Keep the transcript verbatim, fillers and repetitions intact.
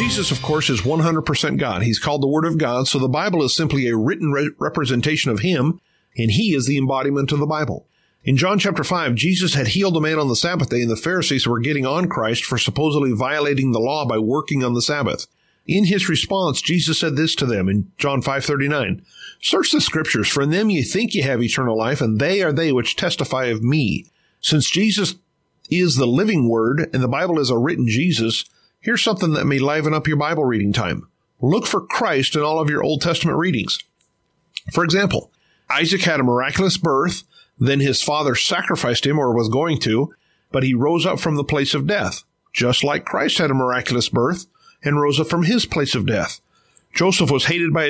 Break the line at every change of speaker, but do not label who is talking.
Jesus, of course, is one hundred percent God. He's called the Word of God, so the Bible is simply a written re- representation of Him, and He is the embodiment of the Bible. In John chapter five, Jesus had healed a man on the Sabbath day, and the Pharisees were getting on Christ for supposedly violating the law by working on the Sabbath. In His response, Jesus said this to them in John five thirty-nine, "Search the Scriptures, for in them ye think ye have eternal life, and they are they which testify of me." Since Jesus is the living Word, and the Bible is a written Jesus, here's something that may liven up your Bible reading time. Look for Christ in all of your Old Testament readings. For example, Isaac had a miraculous birth, then his father sacrificed him, or was going to, but he rose up from the place of death, just like Christ had a miraculous birth and rose up from his place of death. Joseph was hated by